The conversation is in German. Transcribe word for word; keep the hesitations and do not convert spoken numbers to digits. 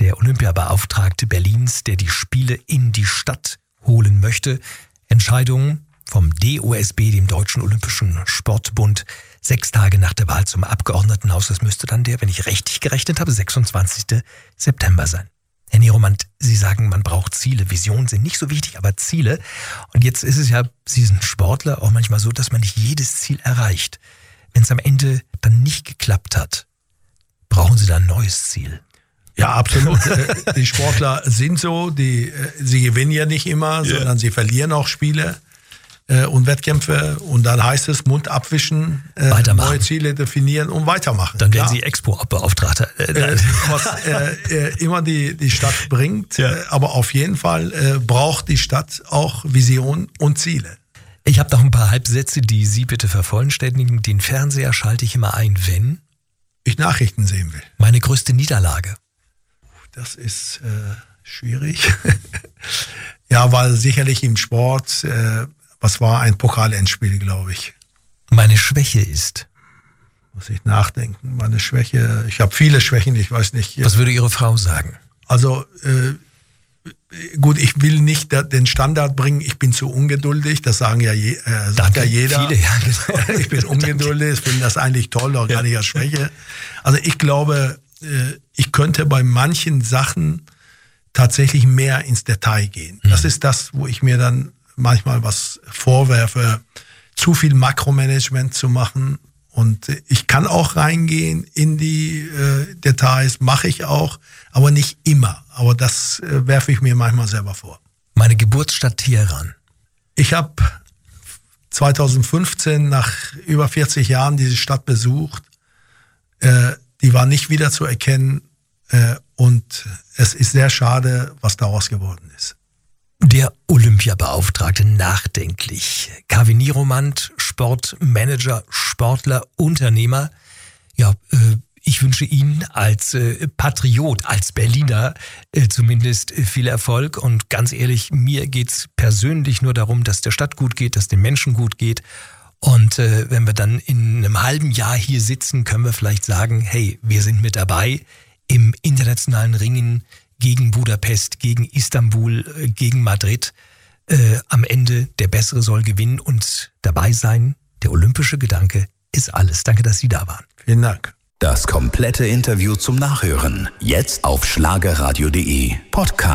der Olympiabeauftragte Berlins, der die Spiele in die Stadt holen möchte. Entscheidung vom D O S B, dem Deutschen Olympischen Sportbund, sechs Tage nach der Wahl zum Abgeordnetenhaus. Das müsste dann der, wenn ich richtig gerechnet habe, sechsundzwanzigsten September sein. Herr Nieromant, Sie sagen, man braucht Ziele. Visionen sind nicht so wichtig, aber Ziele. Und jetzt ist es ja, Sie sind Sportler, auch manchmal so, dass man nicht jedes Ziel erreicht. Wenn es am Ende dann nicht geklappt hat, brauchen Sie da ein neues Ziel? Ja, absolut. Die Sportler sind so, die, sie gewinnen ja nicht immer, yeah. sondern sie verlieren auch Spiele äh, und Wettkämpfe. Und dann heißt es, Mund abwischen, äh, neue Ziele definieren und weitermachen. Dann werden Klar. Sie Expo-Beauftragter. Äh, was äh, äh, immer die, die Stadt bringt. Ja. Äh, aber auf jeden Fall äh, braucht die Stadt auch Vision und Ziele. Ich habe noch ein paar Halbsätze, die Sie bitte vervollständigen. Den Fernseher schalte ich immer ein, wenn ich Nachrichten sehen will. Meine größte Niederlage. Das ist äh, schwierig. Ja, weil sicherlich im Sport, äh, was war ein Pokalendspiel, glaube ich. Meine Schwäche ist? Muss ich nachdenken. Meine Schwäche, ich habe viele Schwächen, ich weiß nicht. Was würde Ihre Frau sagen? Also, äh, gut, ich will nicht den Standard bringen, ich bin zu ungeduldig, das sagen ja, je, äh, sagt ja jeder. Viele, ja, genau. Ich bin ungeduldig, ich finde das eigentlich toll, auch gar nicht als Schwäche. Also ich glaube, ich könnte bei manchen Sachen tatsächlich mehr ins Detail gehen. Das ist das, wo ich mir dann manchmal was vorwerfe, zu viel Makromanagement zu machen. Und ich kann auch reingehen in die äh, Details, mache ich auch, aber nicht immer. Aber das äh, werfe ich mir manchmal selber vor. Meine Geburtsstadt Teheran. Ich habe zweitausendfünfzehn nach über vierzig Jahren diese Stadt besucht. Äh, die war nicht wieder zu erkennen äh, und es ist sehr schade, was daraus geworden ist. Der Olympiabeauftragte nachdenklich. Kaveh Nieromant, Sportmanager, Sportler, Unternehmer. Ja, äh, ich wünsche Ihnen als äh, Patriot, als Berliner äh, zumindest äh, viel Erfolg. Und ganz ehrlich, mir geht's persönlich nur darum, dass der Stadt gut geht, dass den Menschen gut geht. Und äh, wenn wir dann in einem halben Jahr hier sitzen, können wir vielleicht sagen, hey, wir sind mit dabei im internationalen Ringen gegen Budapest, gegen Istanbul, äh, gegen Madrid. Äh, am Ende der Bessere soll gewinnen und dabei sein. Der olympische Gedanke ist alles. Danke, dass Sie da waren. Vielen Dank. Das komplette Interview zum Nachhören. Jetzt auf schlagerradio punkt de Podcast.